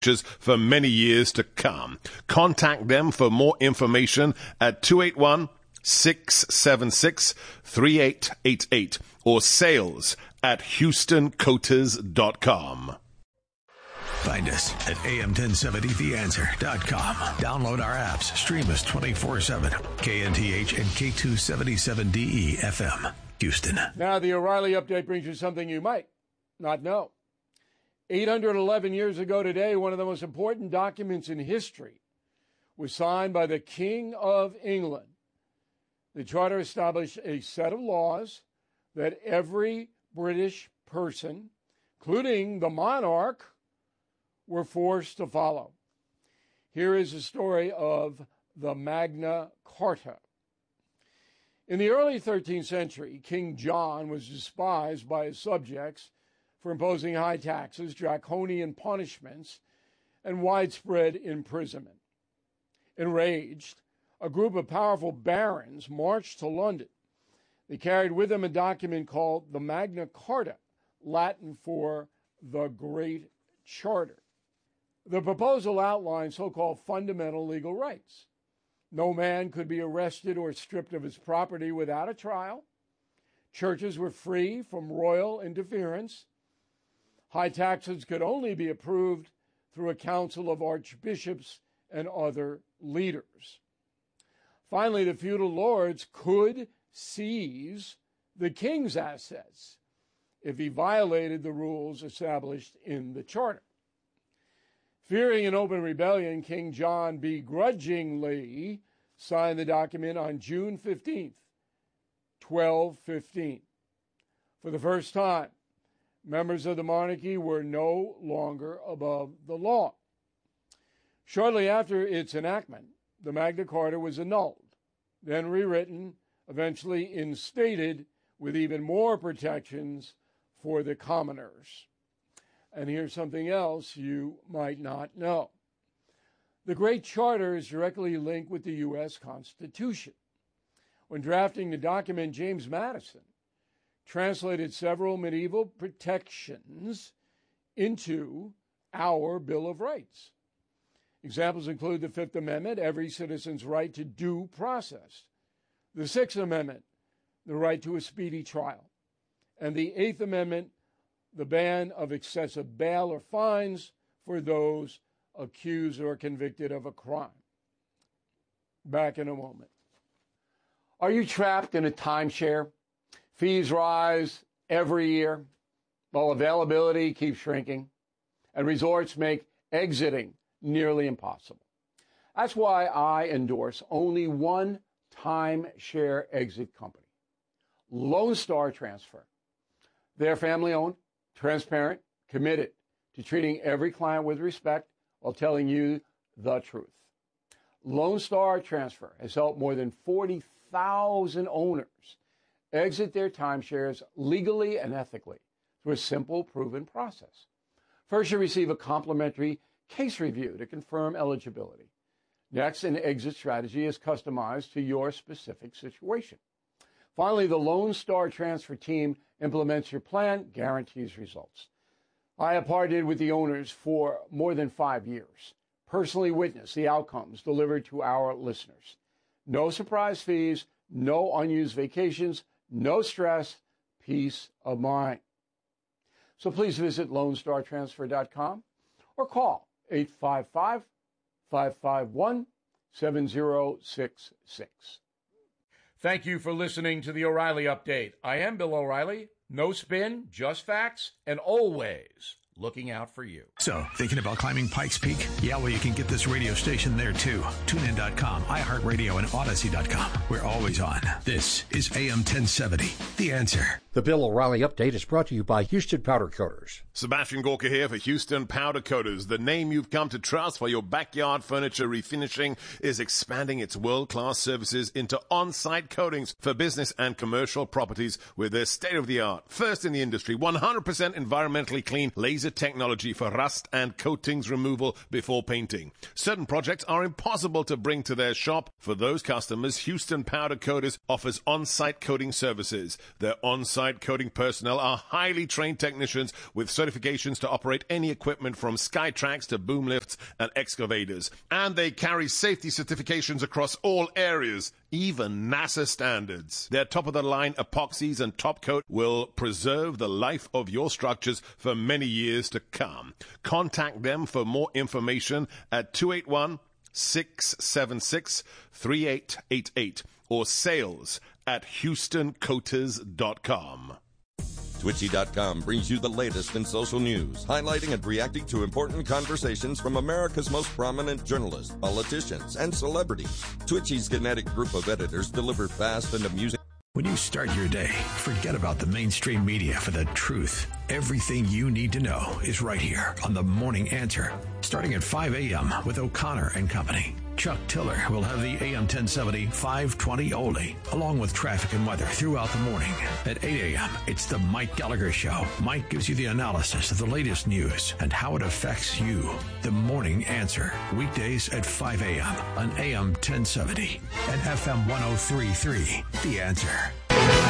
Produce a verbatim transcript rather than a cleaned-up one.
for many years to come. Contact them for more information at two eight one, six seven six, three eight eight eight or sales at houston coaters dot com. Find us at A M ten seventy the answer dot com. Download our apps. Stream us twenty-four seven. K N T H and K two seventy-seven D E F M, Houston. Now, the O'Reilly Update brings you something you might not know. eight hundred eleven years ago today, one of the most important documents in history was signed by the King of England. The Charter established a set of laws that every British person, including the monarch, were forced to follow. Here is the story of the Magna Carta. In the early thirteenth century, King John was despised by his subjects for imposing high taxes, draconian punishments, and widespread imprisonment. Enraged, a group of powerful barons marched to London. They carried with them a document called the Magna Carta, Latin for the Great Charter. The proposal outlined so-called fundamental legal rights. No man could be arrested or stripped of his property without a trial. Churches were free from royal interference. High taxes could only be approved through a council of archbishops and other leaders. Finally, the feudal lords could seize the king's assets if he violated the rules established in the charter. Fearing an open rebellion, King John begrudgingly signed the document on June fifteenth, twelve fifteen. For the first time, members of the monarchy were no longer above the law. Shortly after its enactment, the Magna Carta was annulled, then rewritten, eventually instated with even more protections for the commoners. And here's something else you might not know. The Great Charter is directly linked with the U S Constitution. When drafting the document, James Madison translated several medieval protections into our Bill of Rights. Examples include the Fifth Amendment, every citizen's right to due process; the Sixth Amendment, the right to a speedy trial; and the Eighth Amendment, the ban of excessive bail or fines for those accused or convicted of a crime. Back in a moment. Are you trapped in a timeshare? Fees rise every year, while availability keeps shrinking, and resorts make exiting nearly impossible. That's why I endorse only one timeshare exit company, Lone Star Transfer. They're family-owned, transparent, committed to treating every client with respect while telling you the truth. Lone Star Transfer has helped more than forty thousand owners exit their timeshares legally and ethically through a simple, proven process. First, you receive a complimentary case review to confirm eligibility. Next, an exit strategy is customized to your specific situation. Finally, the Lone Star Transfer team implements your plan, guarantees results. I have partnered with the owners for more than five years, personally witnessed the outcomes delivered to our listeners. No surprise fees, no unused vacations, no stress, peace of mind. So please visit lone star transfer dot com or call eight five five, five five one, seven zero six six. Thank you for listening to the O'Reilly Update. I am Bill O'Reilly. No spin, just facts, and always looking out for you. So, thinking about climbing Pikes Peak? Yeah, well, you can get this radio station there, too. tune in dot com, iHeartRadio, and Odyssey dot com. We're always on. This is A M ten seventy, The Answer. The Bill O'Reilly Update is brought to you by Houston Powder Coaters. Sebastian Gorka here for Houston Powder Coaters. The name you've come to trust for your backyard furniture refinishing is expanding its world-class services into on-site coatings for business and commercial properties with their state-of-the-art, first in the industry, one hundred percent environmentally clean laser technology for rust and coatings removal before painting. Certain projects are impossible to bring to their shop. For those customers, Houston Powder Coaters offers on-site coating services. Their on-site coating personnel are highly trained technicians with certifications to operate any equipment from Skytrax to boom lifts and excavators. And they carry safety certifications across all areas, even NASA standards. Their top-of-the-line epoxies and top coat will preserve the life of your structures for many years to come. Contact them for more information at two eight one, six seven six, three eight eight eight or sales at houston coaters dot com. Twitchy dot com brings you the latest in social news, highlighting and reacting to important conversations from America's most prominent journalists, politicians, and celebrities. Twitchy's kinetic group of editors deliver fast and amusing. When you start your day, forget about the mainstream media for the truth. Everything you need to know is right here on The Morning Answer, starting at five a.m. with O'Connor and Company. Chuck Tiller will have the A M ten seventy five twenty oldie, along with traffic and weather throughout the morning. At eight a.m., it's the Mike Gallagher Show. Mike gives you the analysis of the latest news and how it affects you. The Morning Answer, weekdays at five a.m. on A M ten seventy and F M one oh three point three. The Answer.